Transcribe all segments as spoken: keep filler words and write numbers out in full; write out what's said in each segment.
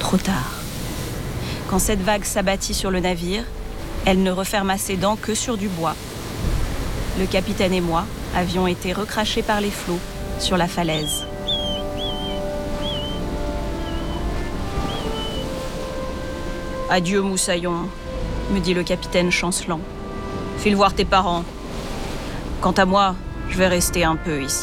trop tard. Quand cette vague s'abattit sur le navire, elle ne referma ses dents que sur du bois. Le capitaine et moi avions été recrachés par les flots sur la falaise. « Adieu, moussaillon », me dit le capitaine chancelant. « File voir tes parents. Quant à moi, je vais rester un peu ici. »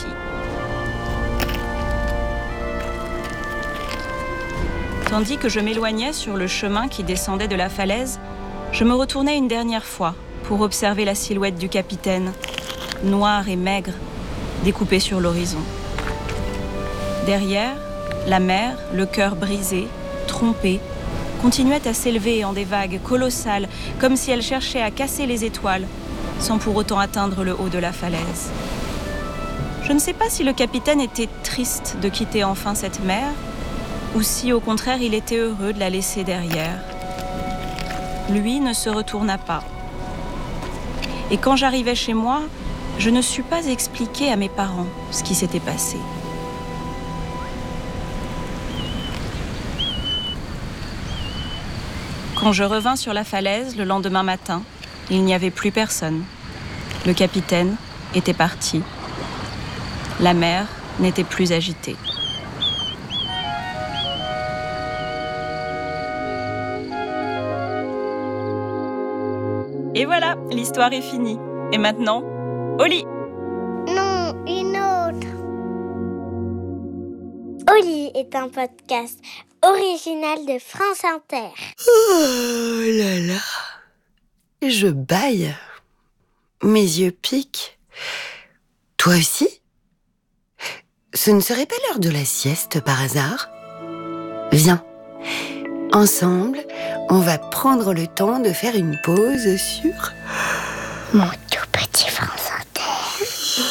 Tandis que je m'éloignais sur le chemin qui descendait de la falaise, je me retournais une dernière fois pour observer la silhouette du capitaine, noire et maigre, découpée sur l'horizon. Derrière, la mer, le cœur brisé, trompée, continuait à s'élever en des vagues colossales, comme si elle cherchait à casser les étoiles, sans pour autant atteindre le haut de la falaise. Je ne sais pas si le capitaine était triste de quitter enfin cette mer, ou si au contraire il était heureux de la laisser derrière. Lui ne se retourna pas. Et quand j'arrivais chez moi, je ne sus pas expliquer à mes parents ce qui s'était passé. Quand je revins sur la falaise le lendemain matin, il n'y avait plus personne. Le capitaine était parti. La mer n'était plus agitée. Et voilà, l'histoire est finie. Et maintenant, au lit. Non, une autre. Au lit est un podcast original de France Inter. Oh là là, je bâille. Mes yeux piquent. Toi aussi ? Ce ne serait pas l'heure de la sieste par hasard ? Viens, ensemble, on va prendre le temps de faire une pause sur Mon